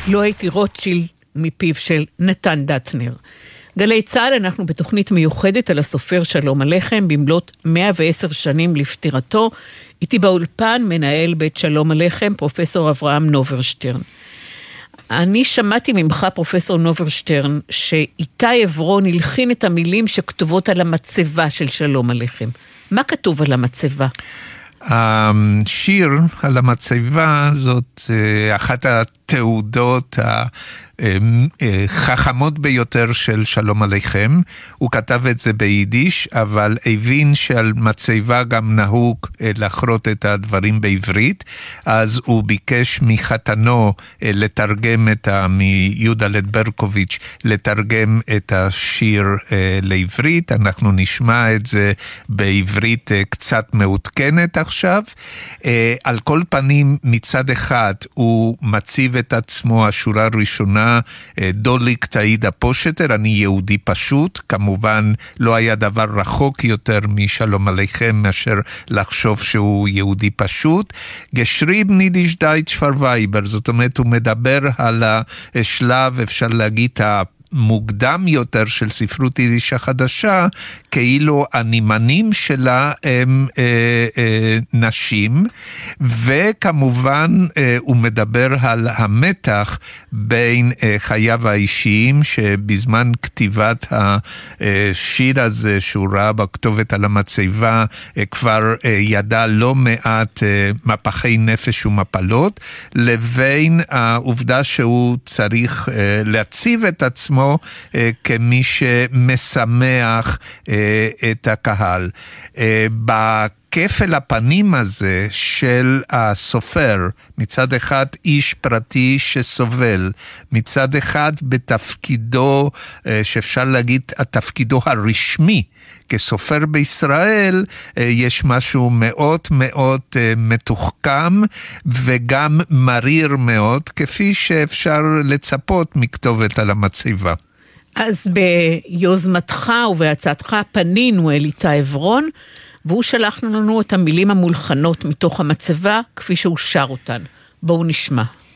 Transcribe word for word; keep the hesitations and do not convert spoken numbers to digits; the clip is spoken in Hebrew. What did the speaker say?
לא הייתי רוטשילד מפיו של נתן דטנר. גלי צהל, אנחנו בתוכנית מיוחדת על הסופר שלום עליכם, במלאת מאה ועשר שנים לפטירתו. איתי באולפן מנהל בית שלום עליכם, פרופסור אברהם נוברשטרן. אני שמעתי ממך, פרופסור נוברשטרן, שאיתי עברון הלחין את המילים שכתובות על המצבה של שלום עליכם. מה כתוב על המצבה? השיר על המצבה זאת אחת התעודות החכמות ביותר של שלום עליכם. הוא כתב את זה ביידיש, אבל הבין שעל מצבה גם נהוג לחרות את הדברים בעברית, אז הוא ביקש מחתנו לתרגם את ה... מיודלת ברקוביץ' לתרגם את השיר לעברית. אנחנו נשמע את זה בעברית קצת מעודכנת עכשיו. על כל פנים, מצד אחד הוא מציב את עצמו, השורה הראשונה, דוליק תעידה פושטר, אני יהודי פשוט. כמובן לא היה דבר רחוק יותר משלום עליכם מאשר לחשוב שהוא יהודי פשוט. גשריב נידיש דייטש פרווייבר, זאת אומרת הוא מדבר על השלב, אפשר להגיד, מוקדם יותר של ספרות יידיש החדשה, כאילו הנימנים שלה הם אה, אה, נשים, וכמובן אה, הוא מדבר על המתח בין אה, חייו האישיים, שבזמן כתיבת השיר הזה שהוא ראה בכתובת על המצבה, אה, כבר אה, ידע לא מעט אה, מפחי נפש ומפלות, לבין העובדה שהוא צריך אה, להציב את עצמו כמי שמשמח את הקהל. בכפל הפנים הזה של הסופר, מצד אחד איש פרטי שסובל, מצד אחד בתפקידו, שאפשר להגיד התפקידו הרשמי, כסופר בישראל, יש משהו מאוד מאוד מתוחכם וגם מריר מאוד, כפי שאפשר לצפות מכתובת על המצבה. אז ביוזמתך ובהצעתך פנינו אל איתי עברון, והוא שלח לנו את המילים המולחנות מתוך המצבה, כפי שהוא שר אותן. בואו נשמע.